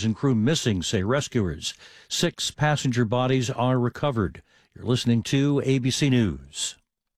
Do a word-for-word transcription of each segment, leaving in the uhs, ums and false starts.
passengers and crew missing, say rescuers. Six passenger bodies are recovered. You're listening to A B C News.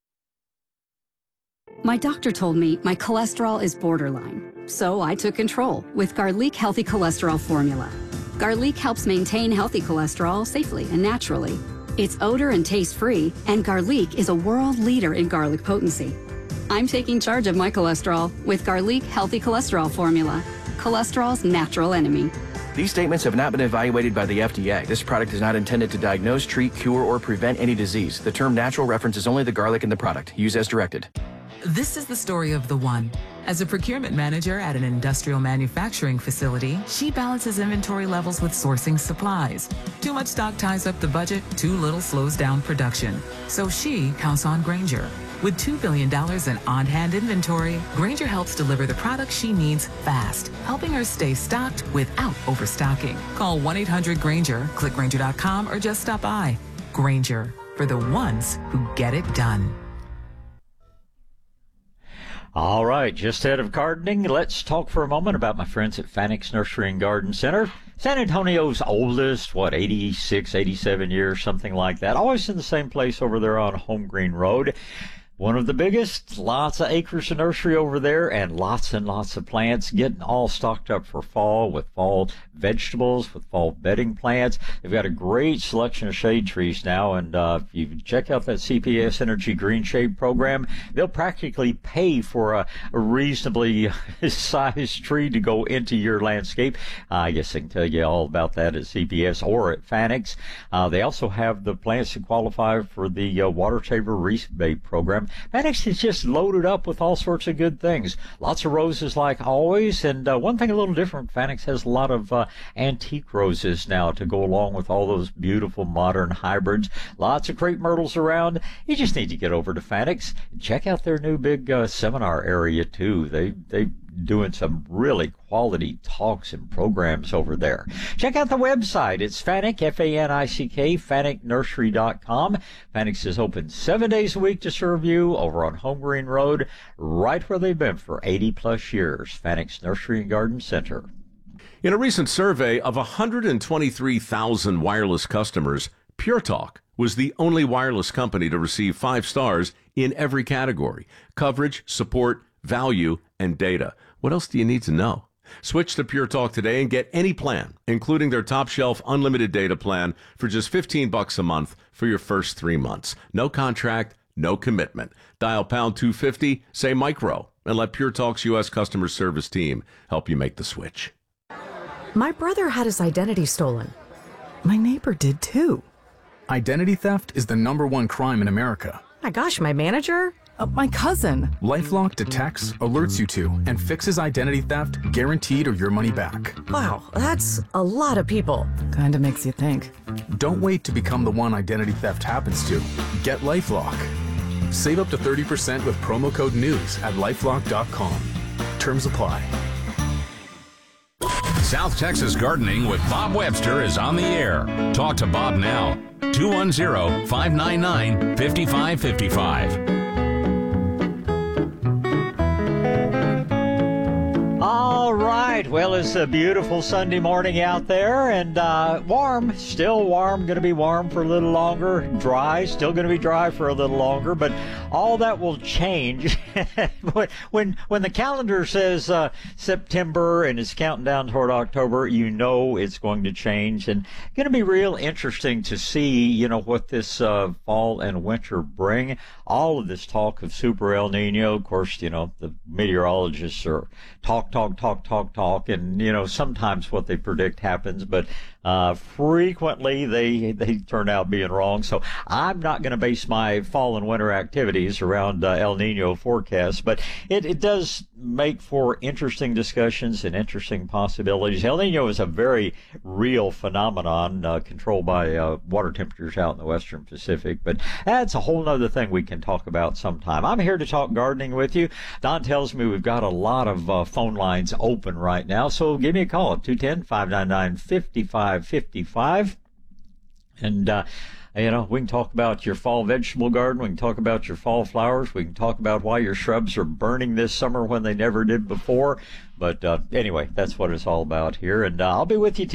My doctor told me my cholesterol is borderline, so I took control with Garlic Healthy Cholesterol Formula. Garlic helps maintain healthy cholesterol safely and naturally. It's odor and taste-free, and Garlic is a world leader in garlic potency. I'm taking charge of my cholesterol with Garlic Healthy Cholesterol Formula, cholesterol's natural enemy. These statements have not been evaluated by the F D A. This product is not intended to diagnose, treat, cure, or prevent any disease. The term natural references only the garlic in the product. Use as directed. This is the story of the one. As a procurement manager at an industrial manufacturing facility, she balances inventory levels with sourcing supplies. Too much stock ties up the budget, too little slows down production. So she counts on Grainger. With two billion dollars in on-hand inventory, Grainger helps deliver the products she needs fast, helping her stay stocked without overstocking. Call one eight hundred Grainger, click Grainger dot com, or just stop by. Grainger, for the ones who get it done. All right, just ahead of gardening, let's talk for a moment about my friends at Fanix Nursery and Garden Center. San Antonio's oldest, what, eighty-six, eighty-seven years, something like that. Always in the same place over there on Home Green Road. One of the biggest, lots of acres of nursery over there, and lots and lots of plants, getting all stocked up for fall with fall vegetables, with fall bedding plants. They've got a great selection of shade trees now, and uh, if you check out that C P S Energy Green Shade program, they'll practically pay for a, a reasonably sized tree to go into your landscape. Uh, I guess I can tell you all about that at C P S or at Fanix. Uh, they also have the plants that qualify for the uh, Water Saver Rebate program. Fanix is just loaded up with all sorts of good things. Lots of roses like always, and uh, one thing a little different, Fanix has a lot of uh, antique roses now to go along with all those beautiful modern hybrids. Lots of crepe myrtles around. You just need to get over to Fanix. Check out their new big uh, seminar area too. They they doing some really quality talks and programs over there. Check out the website. It's Fanick, F A N I C K, Fanick Nursery dot com. Fanix is open seven days a week to serve you over on Home Green Road, right where they've been for eighty plus years. Fanix Nursery and Garden Center. In a recent survey of one hundred twenty-three thousand wireless customers, Pure Talk was the only wireless company to receive five stars in every category: coverage, support, value, and data. What else do you need to know? Switch to Pure Talk today and get any plan, including their top shelf unlimited data plan, for just fifteen bucks a month for your first three months. No contract, no commitment. Dial pound two fifty, say micro, and let Pure Talk's U S customer service team help you make the switch. My brother had his identity stolen. My neighbor did too. Identity theft is the number one crime in America. My gosh, my manager? Uh, my cousin. LifeLock detects, alerts you to, and fixes identity theft, guaranteed or your money back. Wow, that's a lot of people. Kinda makes you think. Don't wait to become the one identity theft happens to. Get LifeLock. Save up to thirty percent with promo code NEWS at lifelock dot com. Terms apply. South Texas Gardening with Bob Webster is on the air. Talk to Bob now. two one zero, five nine nine, five five five five. All right. Well, it's a beautiful Sunday morning out there, and uh, warm, still warm, going to be warm for a little longer, dry, still going to be dry for a little longer, but all that will change when when the calendar says uh, September and it's counting down toward October. You know it's going to change, and going to be real interesting to see, you know, what this uh, fall and winter bring. All of this talk of Super El Nino, of course, you know, the meteorologists are talk, talk, talk, talk, talk, and, you know, sometimes what they predict happens, but uh, frequently they they turn out being wrong. So I'm not going to base my fall and winter activities around uh, El Nino forecasts, but it, it does make for interesting discussions and interesting possibilities. El Nino is a very real phenomenon uh, controlled by uh, water temperatures out in the western Pacific, but that's a whole other thing we can talk about sometime. I'm here to talk gardening with you. Don tells me we've got a lot of uh, phone lines open right now, so give me a call at two one zero, five nine nine, five five five five. And, uh, you know, we can talk about your fall vegetable garden. We can talk about your fall flowers. We can talk about why your shrubs are burning this summer when they never did before. But uh, anyway, that's what it's all about here. And uh, I'll be with you